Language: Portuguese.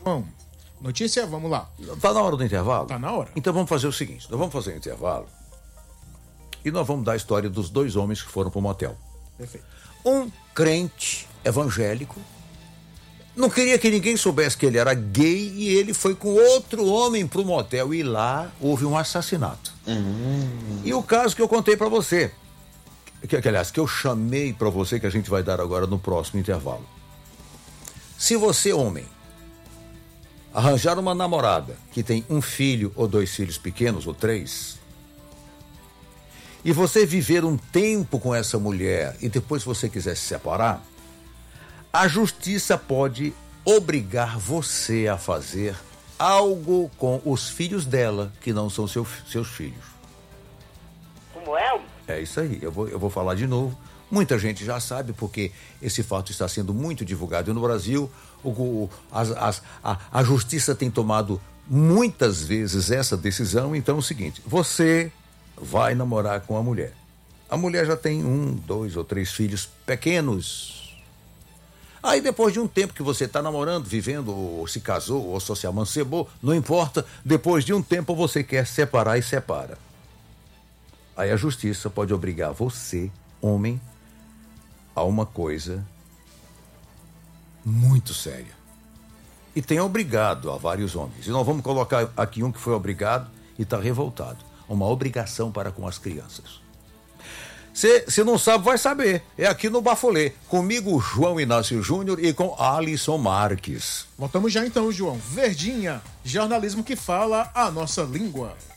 Bom, notícia, vamos lá. Tá na hora do intervalo? Tá na hora. Então vamos fazer o seguinte, nós vamos fazer um intervalo e nós vamos dar a história dos 2 homens que foram pro motel. Perfeito. Um crente evangélico não queria que ninguém soubesse que ele era gay e ele foi com outro homem pro motel e lá houve um assassinato. E o caso que eu contei pra você, aliás, que eu chamei pra você, que a gente vai dar agora no próximo intervalo. Se você, homem, arranjar uma namorada que tem um filho ou 2 filhos pequenos ou 3, e você viver um tempo com essa mulher e depois você quiser se separar, a justiça pode obrigar você a fazer algo com os filhos dela que não são seus filhos. Como é? É isso aí, eu vou falar de novo. Muita gente já sabe, porque esse fato está sendo muito divulgado no Brasil. A justiça tem tomado muitas vezes essa decisão. Então é o seguinte, você vai namorar com a mulher. A mulher já tem 1, 2 ou 3 filhos pequenos. Aí depois de um tempo que você está namorando, vivendo, ou se casou, ou só se amancebou, não importa, depois de um tempo você quer separar e separa. Aí a justiça pode obrigar você, homem, a uma coisa muito séria. E tem obrigado a vários homens. E nós vamos colocar aqui um que foi obrigado e está revoltado. Uma obrigação para com as crianças. Se não sabe, vai saber. É aqui no Bafolê. Comigo, João Inácio Júnior e com Alisson Marques. Voltamos já então, João. Verdinha, jornalismo que fala a nossa língua.